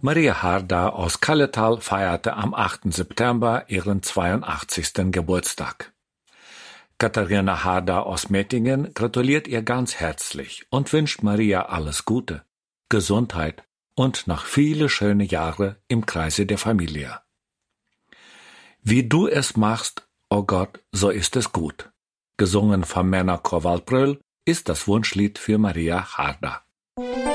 Maria Harda aus Kalletal feierte am 8. September ihren 82. Geburtstag. Katharina Harda aus Mettingen gratuliert ihr ganz herzlich und wünscht Maria alles Gute, Gesundheit und noch viele schöne Jahre im Kreise der Familie. Wie du es machst, o Gott, so ist es gut. Gesungen vom Männerchor Waldbröl ist das Wunschlied für Maria Harda.